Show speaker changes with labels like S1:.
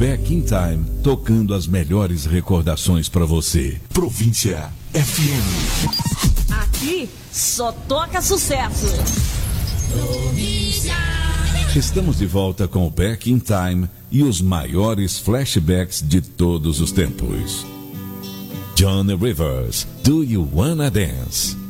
S1: Back in Time, tocando as melhores recordações para você. Província FM.
S2: Aqui só toca sucesso. Província.
S1: Estamos de volta com o Back in Time e os maiores flashbacks de todos os tempos. Johnny Rivers, Do You Wanna Dance?